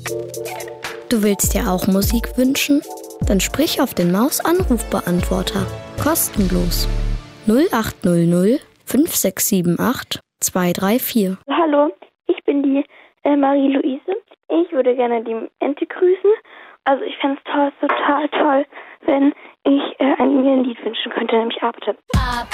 Du willst dir auch Musik wünschen? Dann sprich auf den Maus-Anrufbeantworter. Kostenlos. 0800 5678 234. Hallo, ich bin die Marie-Louise. Ich würde gerne die Ente grüßen. Also ich fände es total toll, wenn ich mir ein Lied wünschen könnte, nämlich Ab.